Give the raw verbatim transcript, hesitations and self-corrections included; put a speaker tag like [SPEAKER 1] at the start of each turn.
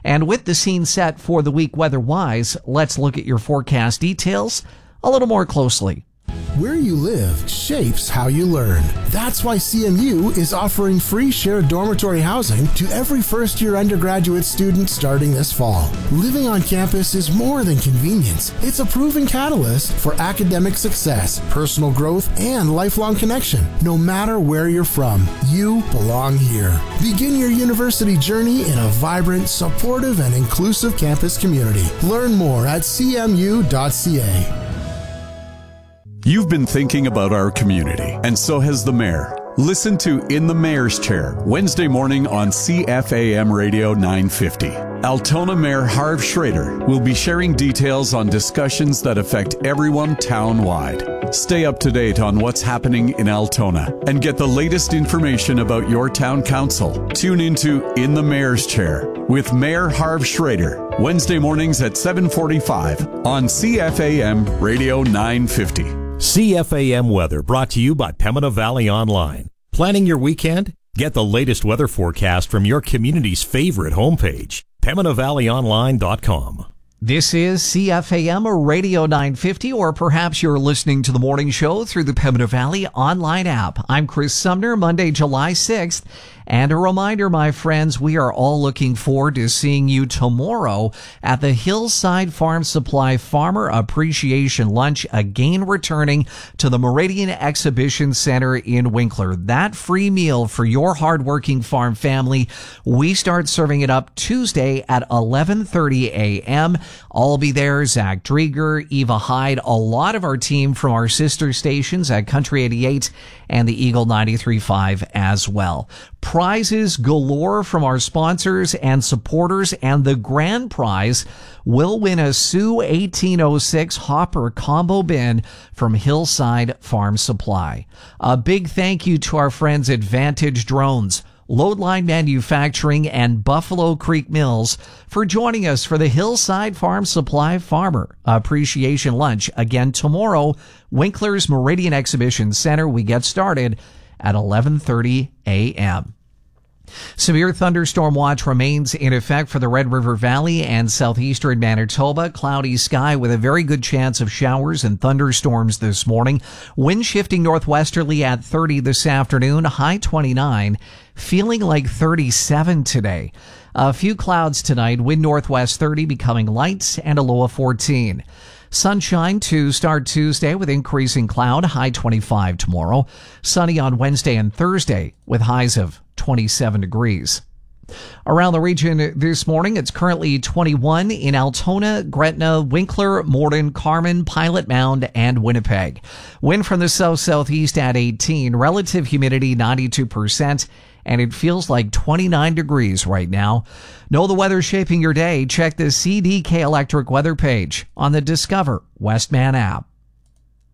[SPEAKER 1] And with the scene set for the week weather-wise, let's look at your forecast details a little more closely.
[SPEAKER 2] Where you live shapes how you learn. That's why C M U is offering free shared dormitory housing to every first-year undergraduate student starting this fall. Living on campus is more than convenience. It's a proven catalyst for academic success, personal growth, and lifelong connection. No matter where you're from, you belong here. Begin your university journey in a vibrant, supportive, and inclusive campus community. Learn more at c m u dot c a.
[SPEAKER 3] You've been thinking about our community, and so has the mayor. Listen to In the Mayor's Chair, Wednesday morning on C F A M Radio nine fifty. Altona Mayor Harv Schrader will be sharing details on discussions that affect everyone town-wide. Stay up to date on what's happening in Altona and get the latest information about your town council. Tune into In the Mayor's Chair with Mayor Harv Schrader, Wednesday mornings at seven forty-five on C F A M Radio nine fifty.
[SPEAKER 4] C F A M weather brought to you by Pembina Valley Online. Planning your weekend? Get the latest weather forecast from your community's favorite homepage, pembina valley online dot com.
[SPEAKER 1] This is C F A M Radio nine fifty, or perhaps you're listening to the morning show through the Pembina Valley online app. I'm Chris Sumner, Monday, July sixth. And a reminder, my friends, we are all looking forward to seeing you tomorrow at the Hillside Farm Supply Farmer Appreciation Lunch, again returning to the Meridian Exhibition Center in Winkler. That free meal for your hardworking farm family, we start serving it up Tuesday at eleven thirty a.m. I'll be there, Zach Drieger, Eva Hyde, a lot of our team from our sister stations at Country eighty-eight and the Eagle ninety-three point five as well. Prizes galore from our sponsors and supporters, and the grand prize will win a Sioux eighteen oh six Hopper Combo Bin from Hillside Farm Supply. A big thank you to our friends at Vantage Drones, Loadline Manufacturing, and Buffalo Creek Mills for joining us for the Hillside Farm Supply Farmer Appreciation Lunch. Again tomorrow, Winkler's Meridian Exhibition Center. We get started at eleven thirty a.m. Severe thunderstorm watch remains in effect for the Red River Valley and southeastern Manitoba. Cloudy sky with a very good chance of showers and thunderstorms this morning. Wind shifting northwesterly at thirty this afternoon, high twenty-nine, feeling like thirty-seven today. A few clouds tonight, wind northwest thirty, becoming light, and a low of fourteen. Sunshine to start Tuesday with increasing cloud, high twenty-five tomorrow. Sunny on Wednesday and Thursday with highs of twenty-seven degrees. Around the region this morning, it's currently twenty-one in Altona, Gretna, Winkler, Morden, Carman, Pilot Mound, and Winnipeg. Wind from the south-southeast at eighteen, relative humidity ninety-two percent, and it feels like twenty-nine degrees right now. Know the weather shaping your day? Check the C D K Electric weather page on the Discover Westman app.